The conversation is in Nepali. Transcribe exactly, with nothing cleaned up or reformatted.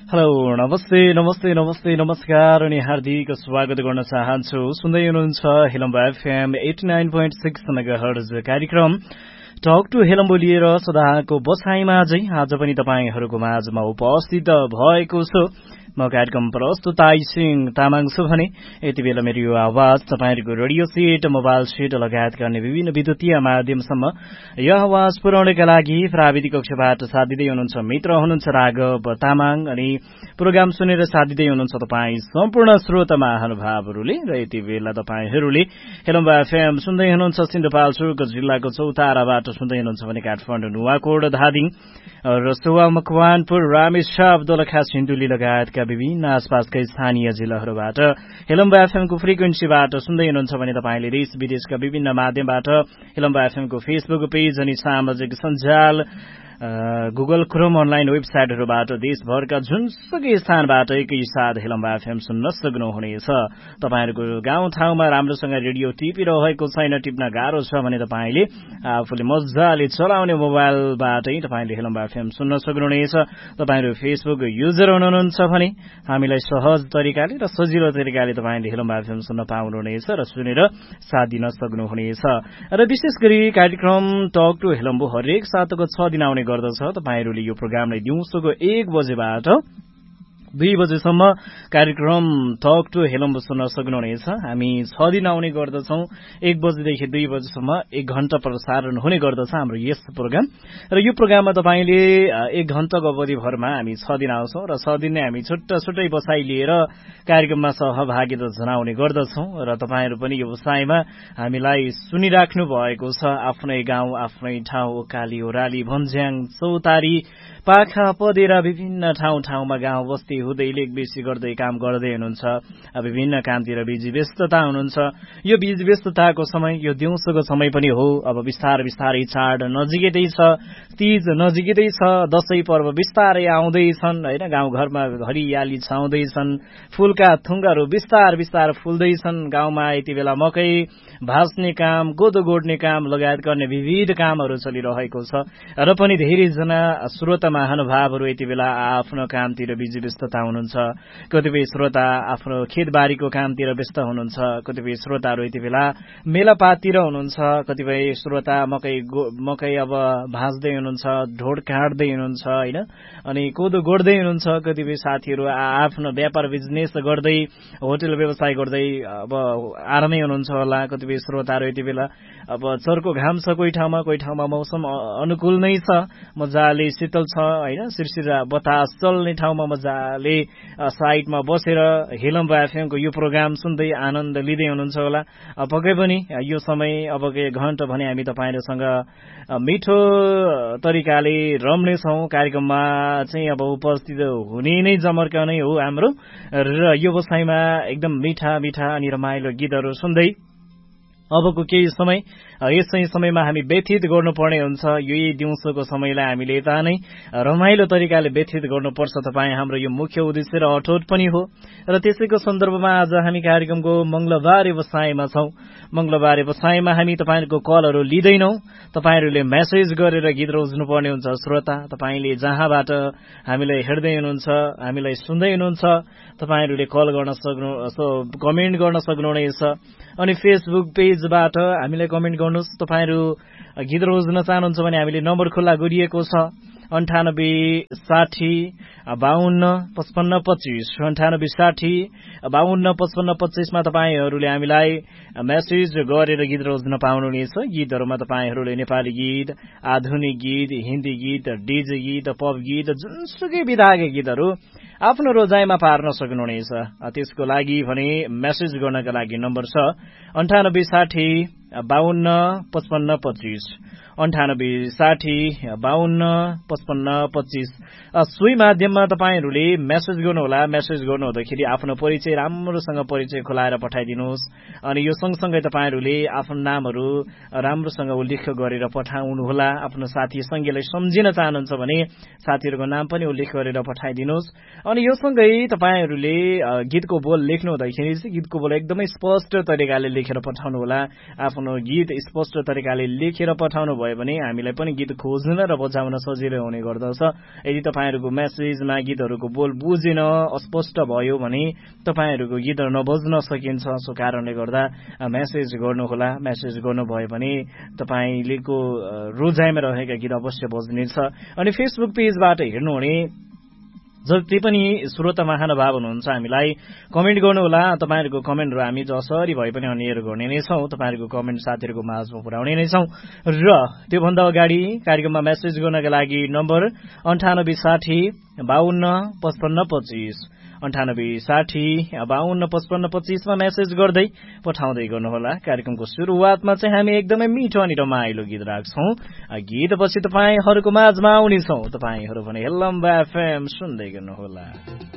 हेलो नमस्ते नमस्ते नमस्ते नमस्कार अनि हार्दिक स्वागत गर्न चाहन्छु। सुन्दै हुनुहुन्छ हेलम्बा FM eighty nine point six megahertz कार्यक्रम टक टु हेलम्बो लिएर सदाको बसाइमा चाहिँ आज पनि तपाईँहरूको माझमा उपस्थित भएको छु। म कार्यक्रम प्रस्तुत आइसिङ तामाङ छु भने यति बेला मेरो यो आवाज तपाईँहरूको रेडियो सेट मोबाइल सेट लगायतका अन्य विभिन्न विद्युतीय माध्यमसम्म यो आवाज पुर्याउनका लागि प्राविधिक कक्षबाट साथ दिँदै हुनुहुन्छ मित्र हुनुहुन्छ राघव तामाङ अनि प्रोग्राम सुनेर साथ दिँदै हुनुहुन्छ तपाईँ सम्पूर्ण श्रोता महानुभावहरूले र यति बेला तपाईँहरूले हेलम्बा एफएम सुन्दै हुनुहुन्छ सिन्धुपाल्चोक जिल्लाको चौताराबाट सुन्दै हुनुहुन्छ भने काठमाडौँ नुवाकोट धादिङ रसुवा मकवानपुर रामेछाप दोलखा सिन्धुली लगायतका विभिन्न आसपासका स्थानीय जिल्लाहरूबाट हेलम्बा एफएमको फ्रिक्वेन्सीबाट सुन्दै हुनुहुन्छ भने तपाईँले देश विदेशका विभिन्न माध्यमबाट हेलम्बा एफएमको फेसबुक पेज अनि सामाजिक सञ्जाल गुगल क्रोम अनलाइन वेबसाइटहरूबाट देशभरका जुनसुकै स्थानबाट एकैसाथ हेलम्बा एफएम सुन्न सक्नुहुनेछ। तपाईँहरूको गाउँठाउँमा राम्रोसँग रेडियो टिपिरहेको छैन, टिप्न गाह्रो छ भने तपाईँले आफूले मजाले चलाउने मोबाइलबाटै तपाईँले हेलम्बा एफएम सुन्न सक्नुहुनेछ। तपाईँहरू फेसबुक युजर हुनुहुन्छ भने हामीलाई सहज तरिकाले र सजिलो तरिकाले तपाईँले हेलम्बा एफएम सुन्न पाउनुहुनेछ र सुनेर साथ दिन सक्नुहुनेछ। र विशेष गरी कार्यक्रम टक टु हेलम्बो हरेक साताको छ दिन आउने गर्दछ। तपाईहरूले यो प्रोग्रामलाई दिउँसोको एक बजेबाट दुई बजेसम्म कार्यक्रम टक टु हेलम्बो सुन्न सक्नुहुनेछ। हामी छ दिन आउने गर्दछौं। एक बजेदेखि दुई बजेसम्म एक घण्टा प्रसारण हुने गर्दछ हाम्रो यस प्रोग्राम। र यो प्रोग्राममा तपाईँले एक घण्टाको अवधिभरमा हामी छ दिन आउँछौं र छ दिन नै हामी छुट्टा छुट्टै बसाइ लिएर कार्यक्रममा सहभागिता जनाउने गर्दछौं। र तपाईँहरू पनि यो बसाइमा हामीलाई सुनिराख्नु भएको छ। आफ्नै गाउँ, आफ्नै ठाउँ, ओकाली, ओराली, भन्ज्याङ, चौतारी, पाखा पदेरा विभिन्न ठाउँ ठाउँमा गाउँ बस्ती हुँदै लेख बेसी गर्दै काम गर्दै हुनुहुन्छ। विभिन्न कामतिर बिजी व्यस्तता हुनुहुन्छ। यो बिजी व्यस्तताको समय, यो दिउँसोको समय पनि हो। अब बिस्तार बिस्तारै चाड नजिकै छ, तीज नजिकै छ, दशैं पर्व बिस्तारै आउँदैछन् होइन। गाउँघरमा हरियाली छाउँदैछन्, फूलका थुङ्गाहरू बिस्तार बिस्तार फुल्दैछन्। गाउँमा यति बेला मकै भाँच्ने काम, गोदो गोड्ने काम लगायत गर्ने विविध कामहरू चलिरहेको छ। र पनि धेरैजना श्रोता महानुभावहरू यति बेला आफ्नो कामतिर बिजी व्यस्तता हुनुहुन्छ। कतिपय श्रोता आफ्नो खेतबारीको कामतिर व्यस्त हुनुहुन्छ। कतिपय श्रोताहरू यति बेला मेलापाततिर हुनुहुन्छ। कतिपय श्रोता मकै मकै अब भाँच्दै हुनुहुन्छ, ढोड काट्दै हुनुहुन्छ होइन, अनि कोदो गोड्दै हुनुहुन्छ। कतिपय साथीहरू आफ्नो व्यापार बिजनेस गर्दै, होटल व्यवसाय गर्दै अब आरामै हुनुहुन्छ होला। कतिपय श्रोताहरू यति बेला अब चर्को घाम छ कोही ठाउँमा, कोही ठाउँमा मौसम अनुकूल नै छ, मजाले शीतल छ होइन, सिरसिरा बतास चल्ने ठाउँमा मजाले साइडमा बसेर हेलम्बा एफएमको यो प्रोग्राम सुन्दै आनन्द लिँदै हुनुहुन्छ होला। पक्कै पनि यो समय अबको एक घण्टा भने हामी तपाईँहरूसँग मिठो तरिकाले रम्नेछौँ। कार्यक्रममा चाहिँ अब उपस्थित हुने नै जमर्का नै हो हाम्रो। र यो बसाइमा एकदम मिठा मिठा अनि रमाइलो गीतहरू सुन्दै अबको केही समय यसै समयमा हामी व्यतीत गर्नुपर्ने हुन्छ। यही दिउँसोको समयलाई हामीले यता नै रमाइलो तरिकाले व्यतीत गर्नुपर्छ। तपाईँ हाम्रो यो मुख्य उद्देश्य र अठोट पनि हो। र त्यसैको सन्दर्भमा आज हामी कार्यक्रमको मंगलबार बसाइमा छौं। मंगलबार बसाइमा हामी तपाईँहरूको कलहरू लिँदैनौं। तपाईँहरूले मेसेज गरेर गीत रोज्नुपर्ने हुन्छ। श्रोता तपाईँले जहाँबाट हामीलाई हेर्दै हुनुहुन्छ, हामीलाई सुन्दै हुनुहुन्छ, तपाईँहरूले कल गर्न सक्नु, कमेन्ट गर्न सक्नुहुनेछ। अनि फेसबुक पेजबाट हामीलाई कमेन्ट गर्नुहोस्। तपाईँहरू गीत रोज्न चाहनुहुन्छ भने हामीले नम्बर खुल्ला गरिएको छ अन्ठानब्बे साठी बाहन्न पचपन्न पच्चिस अन्ठानब्बे साठी बाहन्न पचपन्न पच्चिसमा तपाईँहरूले हामीलाई मेसेज गरेर गीत रोज्न पाउनुहुनेछ। गीतहरूमा तपाईँहरूले नेपाली गीत, आधुनिक गीत, हिन्दी गीत, डिजे गीत, पप गीत, जुनसुकै विधाका गीतहरू आफ्नो रोजाइमा पार्न सक्नुहुनेछ। त्यसको लागि भने मेसेज गर्नका लागि नम्बर छ अन्ठानब्बे साठी बाहन्न पचपन्न पच्चिस अन्ठानब्बे साठी बाहन्न पचपन्न पच्चिस। सोही माध्यममा तपाईँहरूले मेसेज गर्नुहोला। मेसेज गर्नुहुँदाखेरि आफ्नो परिचय राम्रोसँग परिचय खुलाएर पठाइदिनुहोस्। अनि यो सँगसँगै तपाईँहरूले आफ्नो नामहरू राम्रोसँग उल्लेख गरेर पठाउनुहोला। आफ्नो साथी सङ्गीलाई सम्झिन चाहनुहुन्छ भने साथीहरूको नाम पनि उल्लेख गरेर पठाइदिनुहोस्। अनि यो सँगै तपाईँहरूले गीतको बोल लेख्नु हुँदाखेरि चाहिँ गीतको बोल एकदमै स्पष्ट तरिकाले लेखेर पठाउनुहोला। आफ्नो गीत स्पष्ट तरिकाले लेखेर पठाउनु भयो भने हामीलाई पनि गीत खोज्न र बजाउन सजिलो हुने गर्दछ। यदि तपाईँहरूको मेसेजमा गीतहरूको बोल बुझेन, अस्पष्ट भयो भने तपाईँहरूको गीतहरू नबज्न सकिन्छ। सो कारणले गर्दा मेसेज गर्नुहोला। मेसेज गर्नुभयो भने तपाईँलेको रोजाइमा रहेका गीत अवश्य बज्नेछ। अनि फेसबुक पेजबाट हेर्नुहुने जति पनि श्रोता महानुभाव हुनुहुन्छ हामीलाई कमेन्ट गर्नुहोला। तपाईँहरूको कमेन्टहरू हामी जसरी भए पनि अनियर गर्ने नै छौँ, तपाईँहरूको कमेन्ट साथीहरूको माझमा पुर्याउने नै छौँ। र त्योभन्दा अगाडि कार्यक्रममा मेसेज गर्नका लागि नम्बर अन्ठानब्बे साठी बाहन्न पचपन्न पच्चिस अन्ठानब्बे साठी बाहन्न पचपन्न पच्चिसमा मेसेज गर्दै पठाउँदै गर्नुहोला। कार्यक्रमको सुरुवातमा चाहिँ हामी एकदमै मिठो अनि रमाइलो गीत राख्छौँ। गीतपछि तपाईँहरूको माझमा आउनेछौँ। तपाईँहरू भने हेलम्बा एफएम सुन्दै गर्नुहोला।